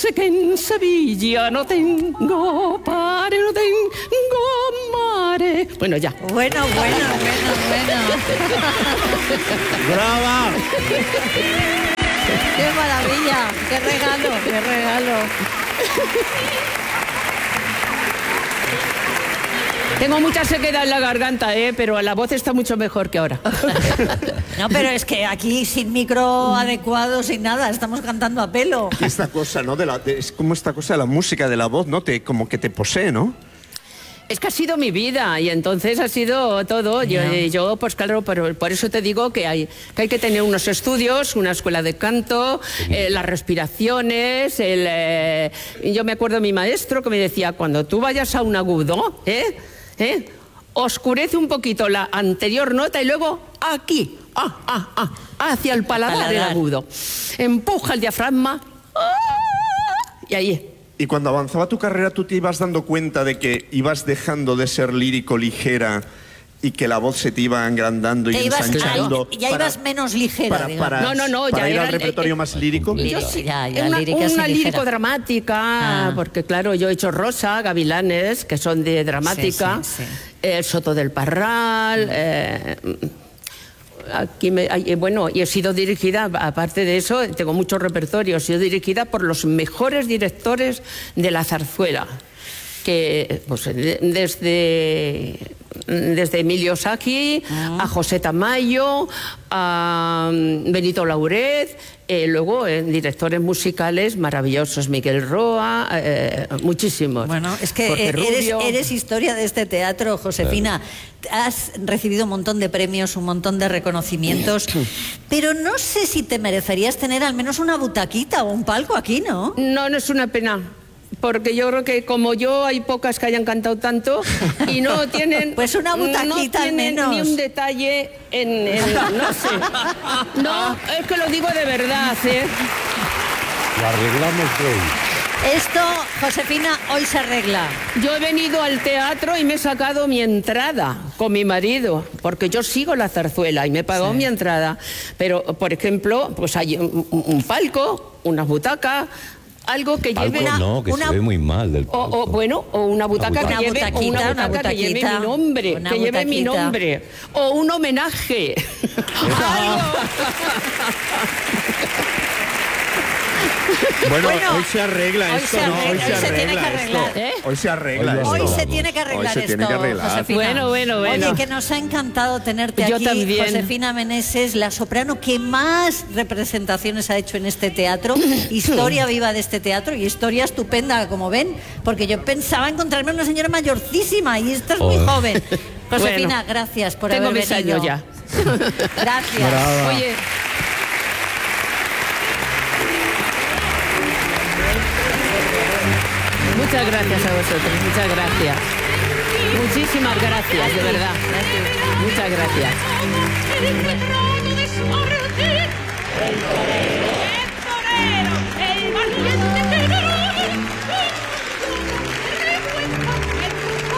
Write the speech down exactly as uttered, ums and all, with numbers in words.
sé que en Sevilla no tengo pare, no tengo mare. Bueno, ya. Bueno, bueno, bueno, bueno. ¡Brava! ¡Qué maravilla! ¡Qué regalo! ¡Qué regalo! Tengo mucha sequedad en la garganta, ¿eh? Pero la voz está mucho mejor que ahora. No, pero es que aquí sin micro adecuado, sin nada, estamos cantando a pelo. Esta cosa, ¿no? De la, de, es como esta cosa de la música, de la voz, ¿no? Te, como que te posee, ¿no? Es que ha sido mi vida y entonces ha sido todo. Yo, Yeah. yo pues claro, por, por eso te digo que hay, que hay que tener unos estudios, una escuela de canto, eh, las respiraciones. El, eh, yo me acuerdo de mi maestro que me decía, cuando tú vayas a un agudo, ¿eh? ¿eh? oscurece un poquito la anterior nota y luego aquí, ah, ah, ah, hacia el paladar, paladar. del agudo. Empuja el diafragma ¡ah! y ahí. Y cuando avanzaba tu carrera, ¿tú te ibas dando cuenta de que ibas dejando de ser lírico ligera y que la voz se te iba agrandando y Te ibas, ensanchando? ay, ya para- ibas menos ligera, para, digamos. para, No, no, no, para ya ir era- al repertorio eh, más lírico. Lírico, Yo sí, ya, ya, una, lírica sí una ligera. lírico-dramática, Ah. porque claro, yo he hecho Rosa, Gavilanes, que son de dramática, Sí, sí, sí. El Soto del Parral, eh, aquí me, eh, bueno, y he sido dirigida, aparte de eso, tengo mucho repertorio, he sido dirigida por los mejores directores de la zarzuela, que pues, de- desde... desde Emilio Sacchi a José Tamayo, a mm, Benito Lauret, eh, luego en directores musicales maravillosos, Miguel Roa, eh, muchísimos. Bueno, es que Jorge eh, eres, Rubio. eres historia de este teatro, Josefina. Has recibido un montón de premios, un montón de reconocimientos, pero no sé si te merecerías tener al menos una butaquita o un palco aquí, ¿no? No, no es una pena. Porque yo creo que como yo hay pocas que hayan cantado tanto y no tienen Pues una butaquita no al tienen menos. ni un detalle en, en- no sé. No, es que lo digo de verdad, ¿eh? Lo arreglamos hoy. Esto, Josefina, hoy se arregla. Yo he venido al teatro y me he sacado mi entrada con mi marido, porque yo sigo la zarzuela y me he pagado Sí. mi entrada. Pero, por ejemplo, pues hay un, un palco, unas butacas, algo que Palco lleve... no, que una- se ve muy mal del O, palco. o, bueno, o una butaca, butaca. que, Una lleve, o butaquita, una una butaca que lleve butaquita, mi nombre, una que lleve mi butaquita. nombre, o un homenaje. Algo. Bueno, Bueno, hoy se arregla hoy esto, se ¿no? arregla, Hoy se hoy se tiene que arregla esto. arreglar. ¿Eh? Hoy se arregla Hoy lo esto. Hoy se arreglamos. tiene que arreglar Hoy se esto, tiene que arreglar. Josefina. Bueno, bueno, bueno. Oye, que nos ha encantado tenerte Yo aquí, también. Josefina Meneses, la soprano que más representaciones ha hecho en este teatro, historia viva de este teatro y historia estupenda, como ven, porque yo pensaba encontrarme una señora mayorcísima y esta es muy Joder. joven. Josefina, Bueno, gracias por tengo haber mis venido. años ya. Gracias. Brava. Oye, muchas gracias a vosotros, muchas gracias. Muchísimas gracias, de verdad. Muchas gracias.